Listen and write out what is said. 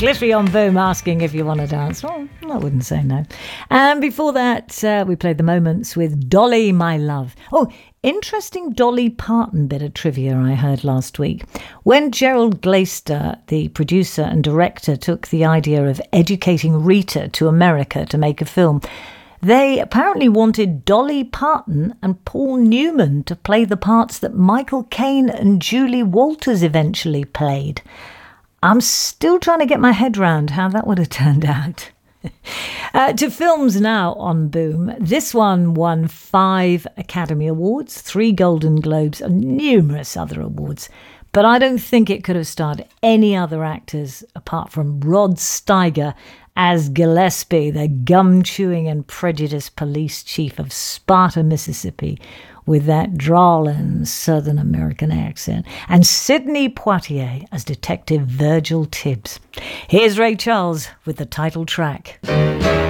Cliffy on Boom asking if you want to dance. Well, I wouldn't say no. And before that, we played The Moments with Dolly, My Love. Oh, interesting Dolly Parton bit of trivia I heard last week. When Gerald Glaister, the producer and director, took the idea of educating Rita to America to make a film, they apparently wanted Dolly Parton and Paul Newman to play the parts that Michael Caine and Julie Walters eventually played. I'm still trying to get my head round how that would have turned out. To films now on Boom. This one won 5 Academy Awards, 3 Golden Globes and numerous other awards. But I don't think it could have starred any other actors apart from Rod Steiger as Gillespie, the gum-chewing and prejudiced police chief of Sparta, Mississippi, with that drawling Southern American accent, and Sidney Poitier as Detective Virgil Tibbs. Here's Ray Charles with the title track.